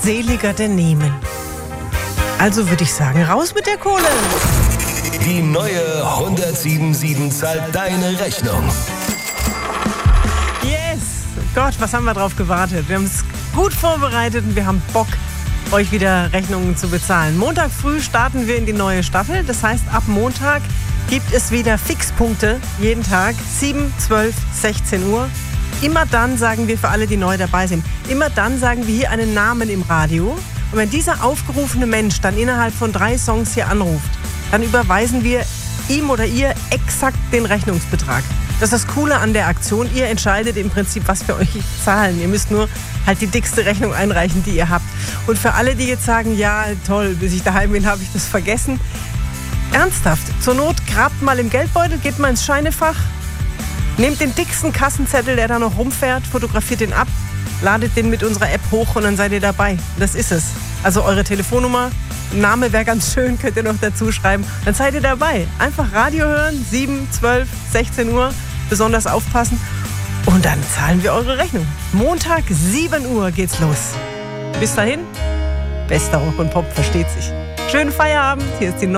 seliger denn nehmen. Also würde ich sagen, raus mit der Kohle. Die neue 107.7 zahlt deine Rechnung. Yes! Gott, was haben wir drauf gewartet? Wir haben es gut vorbereitet und wir haben Bock, euch wieder Rechnungen zu bezahlen. Montag früh starten wir in die neue Staffel. Das heißt, ab Montag gibt es wieder Fixpunkte jeden Tag, 7, 12, 16 Uhr. Immer dann sagen wir, für alle, die neu dabei sind, immer dann sagen wir hier einen Namen im Radio. Und wenn dieser aufgerufene Mensch dann innerhalb von 3 Songs hier anruft, dann überweisen wir ihm oder ihr exakt den Rechnungsbetrag. Das ist das Coole an der Aktion. Ihr entscheidet im Prinzip, was wir euch zahlen. Ihr müsst nur halt die dickste Rechnung einreichen, die ihr habt. Und für alle, die jetzt sagen, ja toll, bis ich daheim bin, habe ich das vergessen. Ernsthaft, zur Not grabt mal im Geldbeutel, geht mal ins Scheinefach, nehmt den dicksten Kassenzettel, der da noch rumfährt, fotografiert den ab, ladet den mit unserer App hoch und dann seid ihr dabei. Das ist es. Also eure Telefonnummer, Name wäre ganz schön, könnt ihr noch dazu schreiben. Dann seid ihr dabei. Einfach Radio hören, 7, 12, 16 Uhr, besonders aufpassen. Und dann zahlen wir eure Rechnung. Montag, 7 Uhr geht's los. Bis dahin, bester Rock und Pop, versteht sich. Schönen Feierabend, hier ist die